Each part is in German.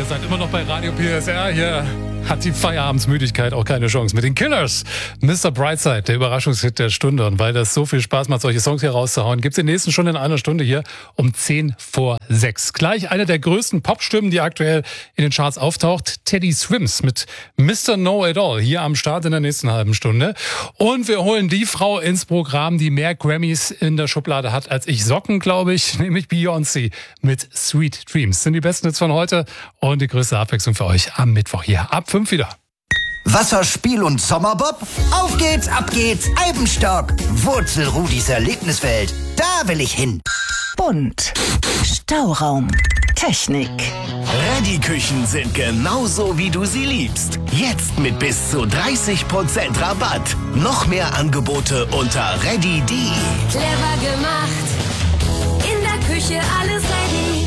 Ihr seid immer noch bei Radio PSR. Hier hat die Feierabendsmüdigkeit auch keine Chance. Mit den Killers, Mr. Brightside, der Überraschungshit der Stunde. Und weil das so viel Spaß macht, solche Songs hier rauszuhauen, gibt's den nächsten schon in einer Stunde hier um 5:10. Gleich eine der größten Popstimmen, die aktuell in den Charts auftaucht, Teddy Swims mit Mr. Know-It-All hier am Start in der nächsten halben Stunde. Und wir holen die Frau ins Programm, die mehr Grammys in der Schublade hat als ich Socken, glaube ich, nämlich Beyoncé mit Sweet Dreams. Das sind die besten Hits von heute und die größte Abwechslung für euch am Mittwoch hier ab 5 wieder. Wasserspiel und Sommerbob? Auf geht's, ab geht's, Alpenstock. Wurzelrudis Erlebniswelt. Da will ich hin. Bunt. Stauraum. Technik. Ready-Küchen sind genauso, wie du sie liebst. Jetzt mit bis zu 30% Rabatt. Noch mehr Angebote unter ready.de. Clever gemacht. In der Küche alles ready.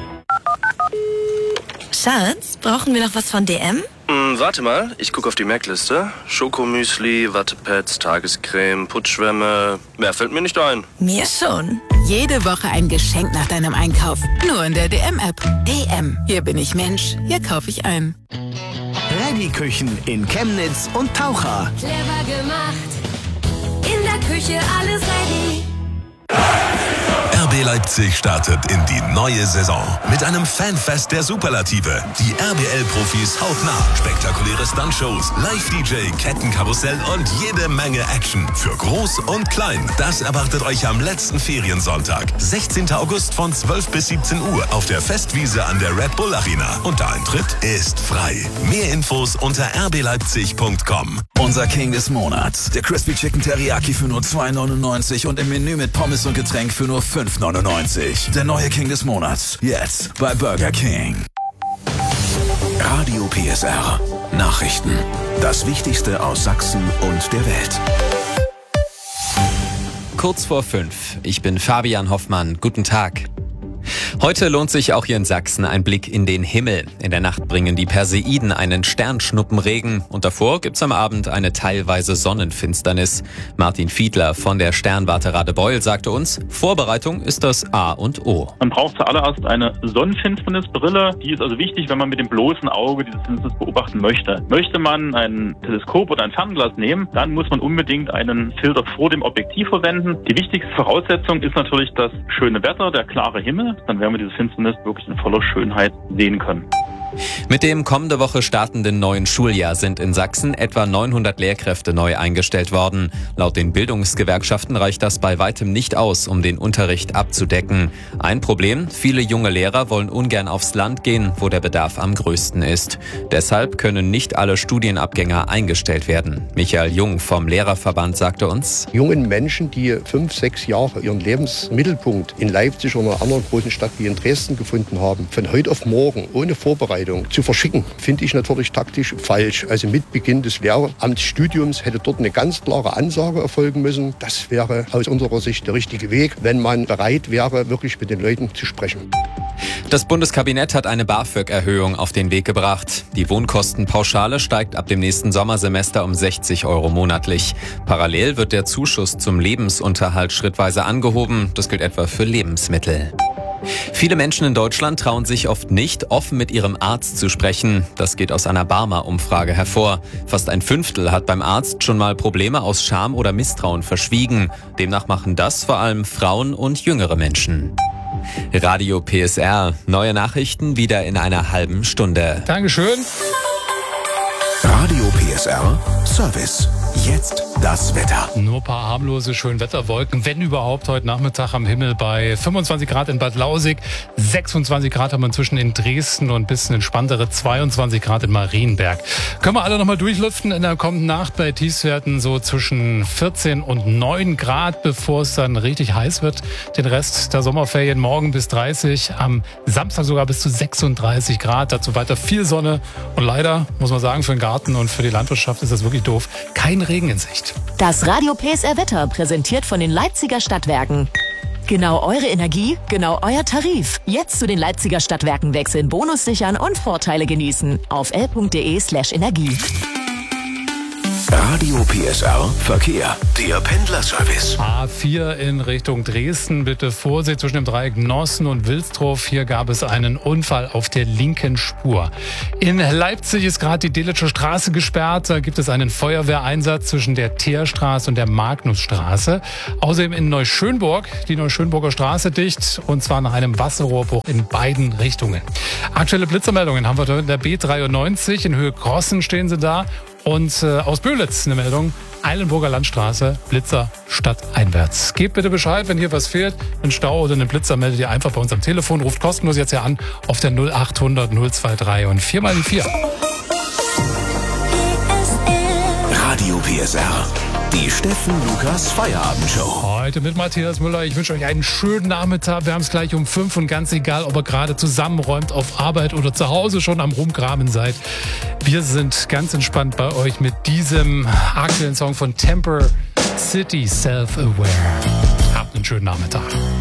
Schatz, brauchen wir noch was von DM? Warte mal, ich gucke auf die Merkliste. Schokomüsli, Wattepads, Tagescreme, Putzschwämme. Mehr fällt mir nicht ein. Mir schon. Jede Woche ein Geschenk nach deinem Einkauf. Nur in der DM-App. DM. Hier bin ich Mensch. Hier kaufe ich ein. Ready-Küchen in Chemnitz und Taucher. Clever gemacht. In der Küche alles ready. RB Leipzig startet in die neue Saison mit einem Fanfest der Superlative. Die RBL-Profis hautnah, spektakuläre Stuntshows, Live-DJ, Kettenkarussell und jede Menge Action für Groß und Klein. Das erwartet euch am letzten Feriensonntag, 16. August von 12 bis 17 Uhr auf der Festwiese an der Red Bull Arena. Und der Eintritt ist frei. Mehr Infos unter rbleipzig.com. Unser King des Monats. Der Crispy Chicken Teriyaki für nur $2,99 und im Menü mit Pommes und Getränk für nur $5,99. Der neue King des Monats. Jetzt bei Burger King. Radio PSR. Nachrichten. Das Wichtigste aus Sachsen und der Welt. Kurz vor 5. Ich bin Fabian Hoffmann. Guten Tag. Heute lohnt sich auch hier in Sachsen ein Blick in den Himmel. In der Nacht bringen die Perseiden einen Sternschnuppenregen und davor gibt's am Abend eine teilweise Sonnenfinsternis. Martin Fiedler von der Sternwarte Radebeul sagte uns, Vorbereitung ist das A und O. Man braucht zuallererst eine Sonnenfinsternisbrille. Die ist also wichtig, wenn man mit dem bloßen Auge diese Finsternis beobachten möchte. Möchte man ein Teleskop oder ein Fernglas nehmen, dann muss man unbedingt einen Filter vor dem Objektiv verwenden. Die wichtigste Voraussetzung ist natürlich das schöne Wetter, der klare Himmel. Dann werden wir diese Finsternis wirklich in voller Schönheit sehen können. Mit dem kommende Woche startenden neuen Schuljahr sind in Sachsen etwa 900 Lehrkräfte neu eingestellt worden. Laut den Bildungsgewerkschaften reicht das bei weitem nicht aus, um den Unterricht abzudecken. Ein Problem, viele junge Lehrer wollen ungern aufs Land gehen, wo der Bedarf am größten ist. Deshalb können nicht alle Studienabgänger eingestellt werden. Michael Jung vom Lehrerverband sagte uns, jungen Menschen, die 5, 6 Jahre ihren Lebensmittelpunkt in Leipzig oder einer anderen großen Stadt wie in Dresden gefunden haben, von heute auf morgen ohne Vorbereitung zu verschicken, finde ich natürlich taktisch falsch. Also mit Beginn des Lehramtsstudiums hätte dort eine ganz klare Ansage erfolgen müssen. Das wäre aus unserer Sicht der richtige Weg, wenn man bereit wäre, wirklich mit den Leuten zu sprechen. Das Bundeskabinett hat eine BAföG-Erhöhung auf den Weg gebracht. Die Wohnkostenpauschale steigt ab dem nächsten Sommersemester um 60 € monatlich. Parallel wird der Zuschuss zum Lebensunterhalt schrittweise angehoben. Das gilt etwa für Lebensmittel. Viele Menschen in Deutschland trauen sich oft nicht, offen mit ihrem Arzt zu sprechen. Das geht aus einer Barmer-Umfrage hervor. Fast ein Fünftel hat beim Arzt schon mal Probleme aus Scham oder Misstrauen verschwiegen. Demnach machen das vor allem Frauen und jüngere Menschen. Radio PSR. Neue Nachrichten wieder in einer halben Stunde. Dankeschön. Radio PSR Service. Jetzt das Wetter. Nur ein paar harmlose Schönwetterwolken, wenn überhaupt, heute Nachmittag am Himmel bei 25 Grad in Bad Lausig, 26 Grad haben wir inzwischen in Dresden und ein bisschen entspanntere 22 Grad in Marienberg. Können wir alle nochmal durchlüften in der kommenden Nacht bei Tiefstwerten so zwischen 14 und 9 Grad, bevor es dann richtig heiß wird. Den Rest der Sommerferien morgen bis 30, am Samstag sogar bis zu 36 Grad, dazu weiter viel Sonne und leider, muss man sagen, für den Garten und für die Landwirtschaft ist das wirklich doof, kein Regen in Sicht. Das Radio PSR Wetter präsentiert von den Leipziger Stadtwerken. Genau eure Energie, genau euer Tarif. Jetzt zu den Leipziger Stadtwerken wechseln, Bonus sichern und Vorteile genießen. Auf l.de/energie. Radio PSR Verkehr. Der Pendlerservice. A4 in Richtung Dresden. Bitte Vorsicht zwischen dem Dreieck Nossen und Wilsdorf. Hier gab es einen Unfall auf der linken Spur. In Leipzig ist gerade die Delitzsche Straße gesperrt. Da gibt es einen Feuerwehreinsatz zwischen der Teerstraße und der Magnusstraße. Außerdem in Neuschönburg die Neuschönburger Straße dicht. Und zwar nach einem Wasserrohrbruch in beiden Richtungen. Aktuelle Blitzermeldungen haben wir in der B93. In Höhe Krossen stehen sie da. Und aus Böhlitz eine Meldung, Eilenburger Landstraße, Blitzer stadteinwärts. Gebt bitte Bescheid, wenn hier was fehlt, ein Stau oder einen Blitzer, meldet ihr einfach bei uns am Telefon, ruft kostenlos jetzt hier an auf der 0800 023 und 4 mal die 4. Radio PSR. Die Steffen Lukas Feierabendshow. Heute mit Matthias Müller. Ich wünsche euch einen schönen Nachmittag. Wir haben es gleich um 5 und ganz egal, ob ihr gerade zusammenräumt, auf Arbeit oder zu Hause schon am Rumkramen seid. Wir sind ganz entspannt bei euch mit diesem aktuellen Song von Temper City Self-Aware. Habt einen schönen Nachmittag.